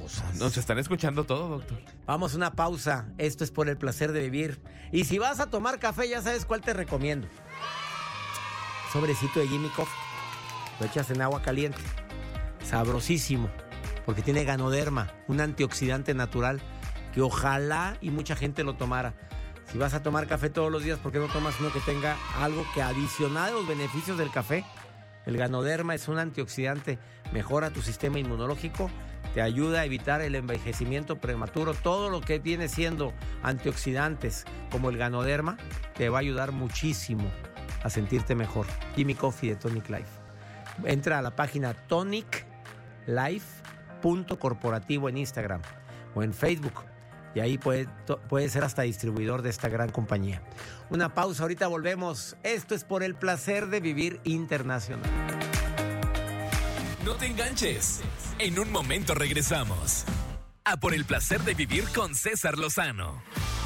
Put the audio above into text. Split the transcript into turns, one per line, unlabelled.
cosas.
Nos están escuchando todo, doctor.
Vamos a una pausa. Esto es Por el Placer de Vivir. Y si vas a tomar café, ya sabes cuál te recomiendo. Sobrecito de Jimmy Coffee. Lo echas en agua caliente. Sabrosísimo. Porque tiene Ganoderma, un antioxidante natural que ojalá y mucha gente lo tomara. Si vas a tomar café todos los días, ¿por qué no tomas uno que tenga algo que adicional a los beneficios del café? El Ganoderma es un antioxidante, mejora tu sistema inmunológico, te ayuda a evitar el envejecimiento prematuro. Todo lo que viene siendo antioxidantes como el Ganoderma te va a ayudar muchísimo a sentirte mejor. Jimmy Coffee de Tonic Life. Entra a la página toniclife.corporativo en Instagram o en Facebook. Y ahí puede ser hasta distribuidor de esta gran compañía. Una pausa, ahorita volvemos. Esto es Por el Placer de Vivir Internacional.
No te enganches. En un momento regresamos a Por el Placer de Vivir con César Lozano.